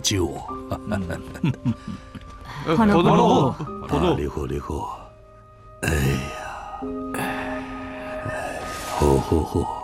酒哦。 土豆， 你好，你好。哎呀，好。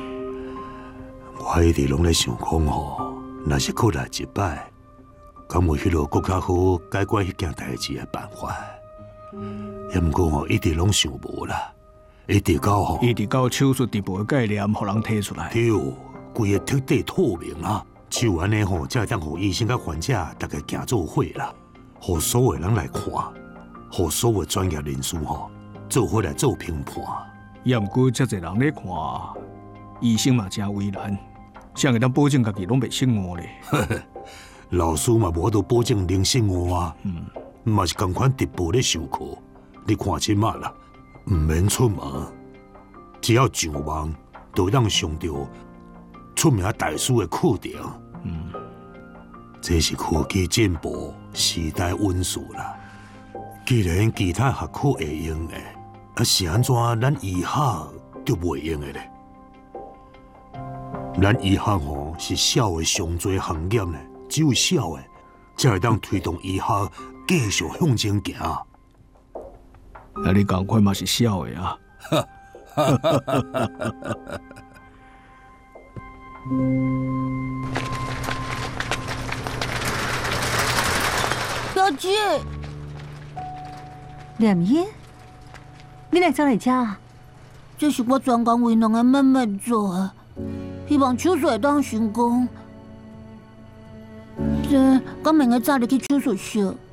我一直拢咧想讲吼，若是过来一摆，敢有迄落更较好解决迄件代志的办法？也毋过吼，一直拢想无啦。一直到手术直步的概念，互人提出来。 对，规个彻底透明啊！只有安尼吼，才会当互医生甲患者大家行做伙啦，互所有人来看，互所有专业人士吼做伙来做评判。 也毋过遮侪人咧看，医生嘛真为难，谁会当保证家己拢袂失误咧？ 老师嘛无都保证零失误啊，嘛是同款直步咧授课。你看清嘛啦，毋免出门，只要上网，就会当上到出名大师的课程。这是科技进步、时代允许啦。既然其他学科会用的，是安怎咱医学就袂用的咧？咱医学吼是小的上最行业呢，只有小的才会当推动医学继续向前行。 啊，你赶快嘛是小的啊！ 表姐， 念英，你来走来遮？ 这是我专工为两个妹妹做的，希望手术会当成功。这，我明个早就去手术室。